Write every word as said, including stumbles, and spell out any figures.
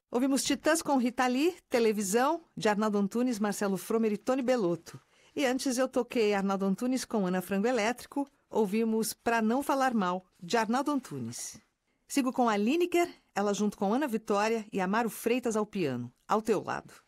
Ouvimos Titãs com Rita Lee, Televisão, de Arnaldo Antunes, Marcelo Fromer e Tony Bellotto. E antes eu toquei Arnaldo Antunes com Ana Frango Elétrico, ouvimos Pra Não Falar Mal, de Arnaldo Antunes. Sigo com a Lineker, ela junto com Ana Vitória e Amaro Freitas ao piano, Ao Teu Lado.